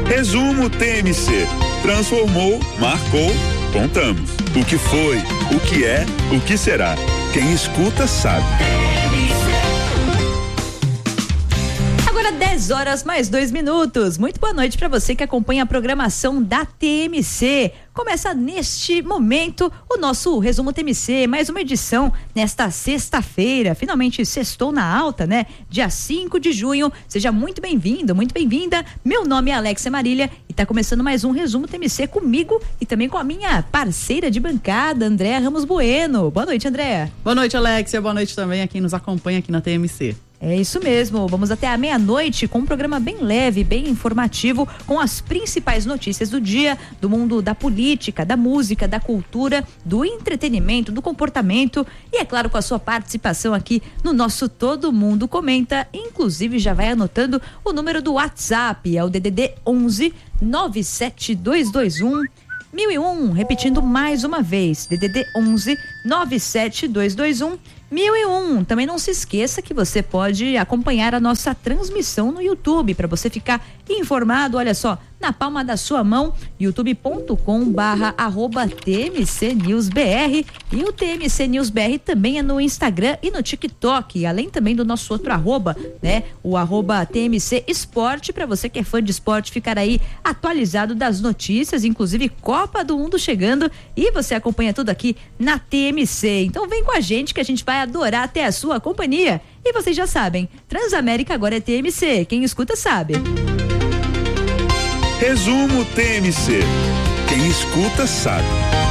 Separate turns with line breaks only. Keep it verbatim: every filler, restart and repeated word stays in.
Resumo T M C. Transformou, marcou, contamos. O que foi, o que é, o que será. Quem escuta sabe.
Agora dez horas mais dois minutos. Muito boa noite para você que acompanha a programação da T M C. Começa neste momento o nosso Resumo T M C, mais uma edição nesta sexta-feira. Finalmente sextou na alta, né? Dia cinco de junho. Seja muito bem-vindo, muito bem-vinda. Meu nome é Alexia Marília e tá começando mais um Resumo T M C comigo e também com a minha parceira de bancada, Andréa Ramos Bueno. Boa noite, Andréa.
Boa noite, Alexia. Boa noite também a quem nos acompanha aqui na T M C.
É isso mesmo, vamos até a meia-noite com um programa bem leve, bem informativo, com as principais notícias do dia, do mundo da política, da música, da cultura, do entretenimento, do comportamento e, é claro, com a sua participação aqui no nosso Todo Mundo Comenta. Inclusive, já vai anotando o número do WhatsApp, é o D D D onze nove sete dois dois um mil e um, repetindo mais uma vez, D D D onze nove sete dois dois um mil e um. Também não se esqueça que você pode acompanhar a nossa transmissão no YouTube, para você ficar informado, olha só, na palma da sua mão, youtube ponto com barra arroba T M C News B R, e o T M C News B R também é no Instagram e no TikTok, além também do nosso outro arroba, né? O arroba T M C Esporte, para você que é fã de esporte ficar aí atualizado das notícias, inclusive Copa do Mundo chegando, e você acompanha tudo aqui na T M C. Então vem com a gente que a gente vai adorar ter a sua companhia. E vocês já sabem, Transamérica agora é T M C, quem escuta sabe.
Resumo T M C. Quem escuta sabe.